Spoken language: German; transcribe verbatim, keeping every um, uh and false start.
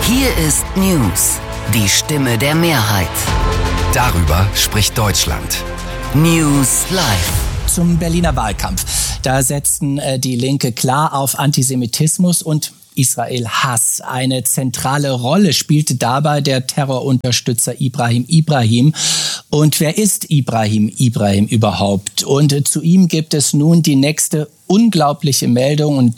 Hier ist News, die Stimme der Mehrheit. Darüber spricht Deutschland. News Live. Zum Berliner Wahlkampf. Da setzten äh, die Linke klar auf Antisemitismus und Israel-Hass. Eine zentrale Rolle spielte dabei der Terrorunterstützer Ibrahim Ibrahim. Und wer ist Ibrahim Ibrahim überhaupt? Und äh, zu ihm gibt es nun die nächste unglaubliche Meldung und